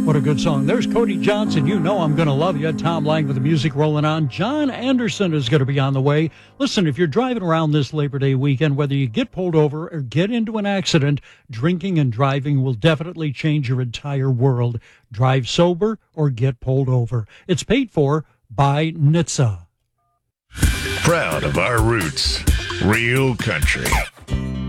What a good song. There's Cody Johnson. You know I'm going to love you. Tom Lang with the music rolling on. John Anderson is going to be on the way. Listen, if you're driving around this Labor Day weekend, whether you get pulled over or get into an accident, drinking and driving will definitely change your entire world. Drive sober or get pulled over. It's paid for by NHTSA. Proud of our roots. Real country.